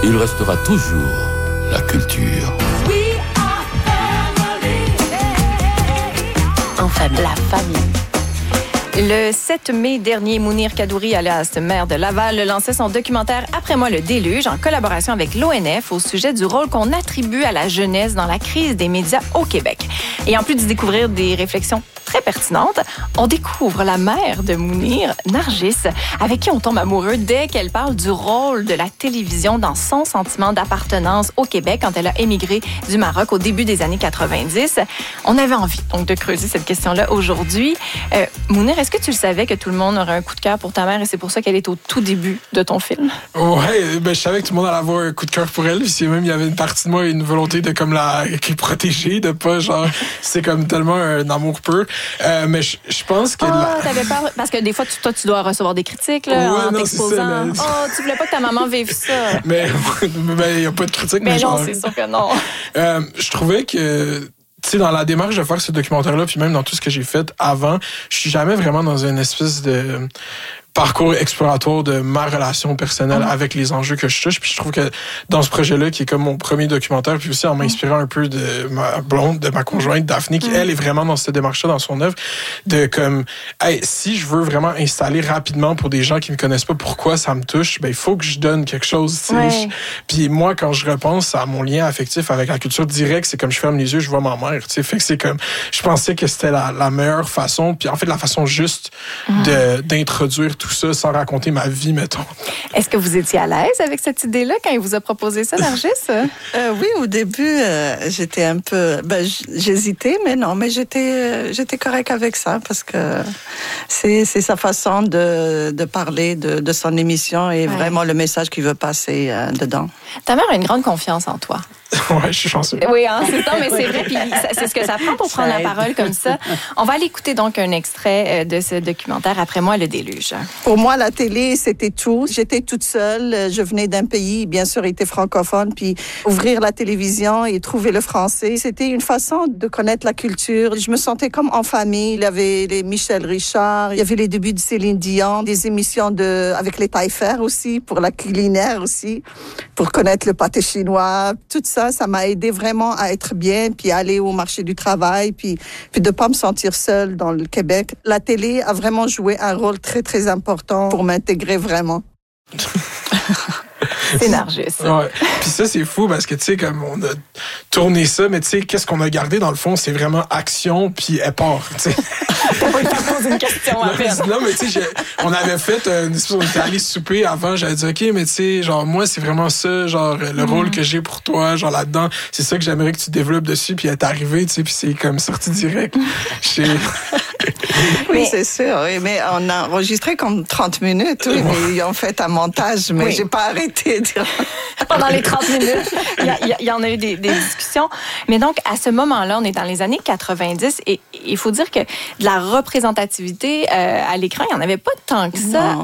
il restera toujours la culture. Enfin, la famille. Le 7 mai dernier, Mounir Kadouri, alias maire de Laval, lançait son documentaire « Après moi, le déluge » en collaboration avec l'ONF au sujet du rôle qu'on attribue à la jeunesse dans la crise des médias au Québec. Et en plus de découvrir des réflexions très pertinentes, on découvre la mère de Mounir, Nargis, avec qui on tombe amoureux dès qu'elle parle du rôle de la télévision dans son sentiment d'appartenance au Québec quand elle a émigré du Maroc au début des années 90. On avait envie donc de creuser cette question-là aujourd'hui. Mounir, est-ce que tu le savais que tout le monde aurait un coup de cœur pour ta mère et c'est pour ça qu'elle est au tout début de ton film? Ouais, je savais que tout le monde allait avoir un coup de cœur pour elle. Puis même, il y avait une partie de moi, une volonté de comme la protéger, de pas genre, c'est comme tellement un amour pur. Mais je pense que... t'avais peur, parce que des fois, tu dois recevoir des critiques là, en t'exposant. Tu voulais pas que ta maman vive ça. Mais il n'y a pas de critique. Mais non, c'est sûr que non. Je trouvais que... Tu sais, dans la démarche de faire ce documentaire-là, puis même dans tout ce que j'ai fait avant, je suis jamais vraiment dans une espèce de parcours exploratoire de ma relation personnelle avec les enjeux que je touche. Puis je trouve que dans ce projet-là, qui est comme mon premier documentaire, puis aussi en m'inspirant un peu de ma blonde, de ma conjointe Daphné, qui elle est vraiment dans cette démarche-là, dans son œuvre, de comme, hey, si je veux vraiment installer rapidement pour des gens qui me connaissent pas pourquoi ça me touche, ben il faut que je donne quelque chose. Ouais. Puis moi, quand je repense à mon lien affectif avec la culture directe, c'est comme je ferme les yeux, je vois ma mère. Tu sais, fait que c'est comme, je pensais que c'était la meilleure façon, puis en fait la façon juste d'introduire tout ça sans raconter ma vie, mettons. Est-ce que vous étiez à l'aise avec cette idée-là quand il vous a proposé ça, Nargis? Oui, au début, j'étais un peu... j'hésitais, mais non, mais j'étais correcte avec ça parce que c'est sa façon de parler de son émission et vraiment le message qu'il veut passer dedans. Ta mère a une grande confiance en toi. Ouais, je suis chanceux. Oui, hein, c'est ça, mais c'est vrai, puis c'est ce que ça prend pour prendre la parole comme ça. On va aller écouter donc un extrait de ce documentaire « Après moi, le déluge ». Pour moi, la télé, c'était tout. J'étais toute seule. Je venais d'un pays, bien sûr, était francophone, puis ouvrir la télévision et trouver le français, c'était une façon de connaître la culture. Je me sentais comme en famille. Il y avait les Michel Richard, il y avait les débuts de Céline Dion, des émissions avec les Taillefer aussi, pour la culinaire aussi, pour connaître le pâté chinois, tout ça. Ça m'a aidé vraiment à être bien, puis aller au marché du travail, puis de pas me sentir seule dans le Québec. La télé a vraiment joué un rôle très, très important pour m'intégrer vraiment. C'est Nargis. Ouais. Puis ça, c'est fou parce que, tu sais, comme on a tourné ça, mais tu sais, qu'est-ce qu'on a gardé dans le fond, c'est vraiment action puis éport, tu sais. T'as pas eu le temps de poser une question à peine. Non, mais tu sais, on avait fait on était allé souper avant, j'avais dit, OK, mais tu sais, genre, moi, c'est vraiment ça, genre, le rôle que j'ai pour toi, genre, là-dedans, c'est ça que j'aimerais que tu développes dessus, puis elle est arrivée, tu sais, puis c'est comme sorti direct. Oui, c'est sûr, oui, mais on a enregistré comme 30 minutes, oui, mais ils ont fait un montage, mais j'ai pas arrêté. Pendant les 30 minutes, il y en a eu des discussions. Mais donc, à ce moment-là, on est dans les années 90 et il faut dire que de la représentativité à l'écran, il n'y en avait pas tant que ça.